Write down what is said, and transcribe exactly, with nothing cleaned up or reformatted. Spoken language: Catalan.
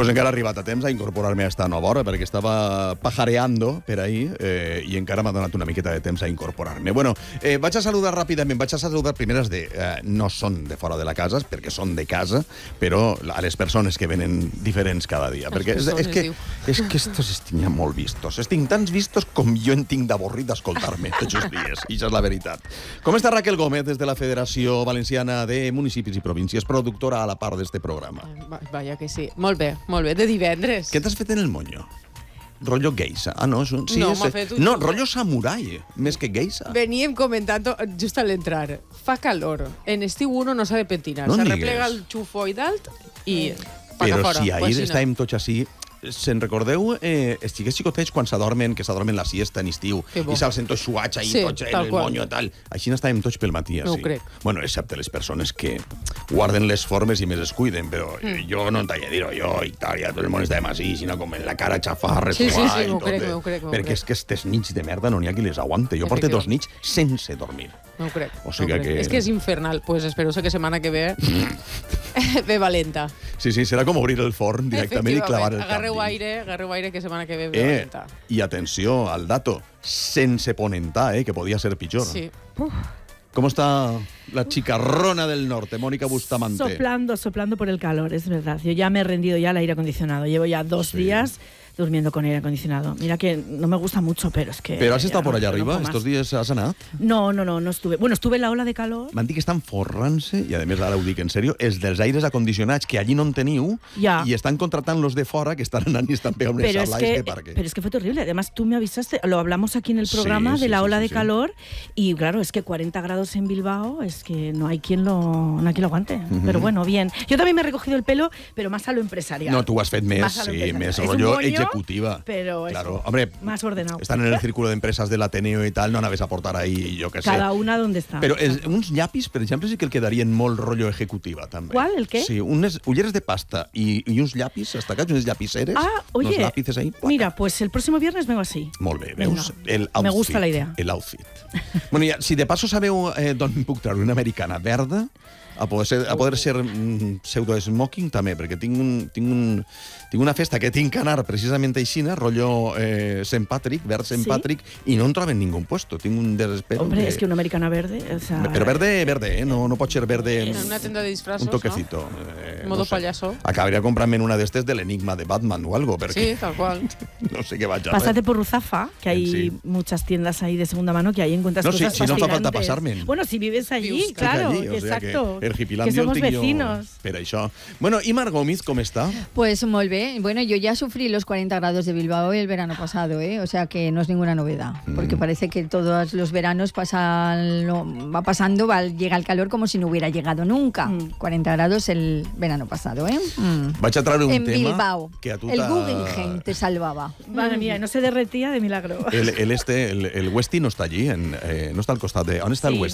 pues encara he arribat a temps a incorporar-me a esta nova hora, perquè estava pajareando per ahí eh, i encara m'ha donat una miqueta de temps a incorporar-me. Bueno, eh, vaig a saludar ràpidament, vaig a saludar primeres de... Eh, no són de fora de la casa, perquè són de casa, però a les persones que venen diferents cada dia. Perquè és, és, que, és que estos estic molt vistos. Estic tants vistos com jo en tinc d'avorrit d'escoltar-me tots els dies. I això és la veritat. Com està Raquel Gómez, des de la Federació Valenciana de Municipis i Províncies, productora a la part d'este programa? Vaja que sí. Molt bé, molt bé. De divendres. Què t'has fet en el moño? Rollo geisha. Ah, no, és un... Sí, no, és... m'ha fet un... No, rollo samurai, més que geisha. Veníem comentant just al entrar. Fa calor. En estiu uno no sabe pentinar. No se digues. replega el xufo i dalt i... Però fora. si ahir pues si estàvem tots així... Se'n recordeu, eh, els xiquets xicotets quan s'adormen, que s'adormen la siesta en estiu, i s'alcen tots suats ahí, sí, tots en el qual. moño i tal. Així n'estàvem tots pel matí, No ho així. crec. Bueno, excepte les persones que guarden les formes i més es cuiden, però mm. jo no t'he de dir-ho, jo, Itàlia, tot el món estàvem així, sinó com en la cara xafarra, sí, sí, sí, i m'ho tot. crec, m'ho crec, m'ho Perquè crec. és que aquestes nits de merda no n'hi ha qui les aguante. Jo porto dos nits sense dormir. No ho crec. O sigui no ho crec. que... És que és infernal. Pues espero que setmana que ve ve valenta. Sí, sí, serà com obrir el forn directament i clavar el cap agarreu dins. aire, agarreu aire, que setmana que ve ve Eh, valenta. I atenció al dato, sense ponentar, eh, que podia ser pitjor. Sí. ¿Cómo está la chicarrona del norte, Mónica Bustamante? Soplando, soplando por el calor, es verdad. Yo ya me he rendido ya al aire acondicionado. Llevo ya dos Sí. días durmiendo con aire acondicionado. Mira que no me gusta mucho, pero es que... ¿Pero has ya estado por no- allá no arriba? puedo más. ¿Estos días has anat? No, no, no, no estuve. Bueno, estuve en la ola de calor. M'han dit que estan forrant-se, i a més ara ho dic en sèrio, els dels aires acondicionats que allí no en teniu, Ya. i estan contratant los de fora que estan anant i estan pegant unes Pero es, sablais que, de parque. pero es que fue terrible. Además, tú me avisaste, lo hablamos aquí en el Sí, programa sí, de la sí, ola sí, de sí. calor. Y claro, es que cuarenta grados en Bilbao, es que no hay quien lo, no hay quien lo aguante. Ujú. Pero bueno, bien. Yo también me he recogido el pelo, pero más a lo empresarial. No, tu ho has fet més, Más a lo sí, empresarial. més Es un rotllo moño, ejecutiva. Pero Claro, eso, hombre, más ordenado. estan en el círculo d'empreses de l'Ateneo i tal, no anaves a portar ahí, jo què sé. Cada una donde está. Però és, uns llapis, per exemple, sí que el quedarien molt rotllo ejecutiva, també. ¿Cuál? ¿El qué? Sí, unes ulleres de pasta i, i uns llapis estacats, unes llapiceres, Ah, oye, unos lápices ahí. Placa. mira, pues el próximo viernes vengo así. Molt bé, Venga. veus? El Me outfit, gusta la idea. El outfit. Bueno, ja, si de passo sabeu eh, d'on em puc treure una americana verda, a poder ser, a poder ser mm, pseudo-smoking també, perquè tinc, un, tinc, un, tinc una festa que tinc que anar precisament aixina, rotllo eh, Saint Patrick, verd Saint ¿Sí? Patrick, i no en troben ningún puesto. Tinc un desespero. Hombre, que... es que una americana verde, o sea... Però verde, verde, eh? No, no pot ser verde... En una tienda de disfrazos, un toquecito. ¿no? Eh, Modo no sé. payaso. Acabaria comprant-me una d'estes de l'enigma de Batman o algo, perquè Sí, tal cual. no sé què vaig a Pásate fer. por Ruzafa, que hay Sí. muchas tiendas ahí de segunda mano que ahí encuentras No, si- cosas si no fa falta fascinantes. pasarme. Bueno, si vives allí, Vius claro, Allí, o sea exacto. que el que hipilandio somos el tinc jo vecinos. per això. Bueno, i Mar Gómez, com està? Pues muy bien. Bueno, yo ya sufrí los cuarenta grados de Bilbao el verano pasado, ¿eh? O sea que no es ninguna novedad, porque parece que todos los veranos pasan, lo- va pasando, va, llega el calor como si no hubiera llegado nunca. Mm. cuarenta grados el verano pasado, ¿eh? Mm. Vaig a traure un En tema Bilbao. que a tu El t'ha- Guggenheim te salvaba. Madre mía, no se derretía de milagro. El, el este, el, el Westy no està allí, en, eh, no està al costat de... On està el Sí. Westy?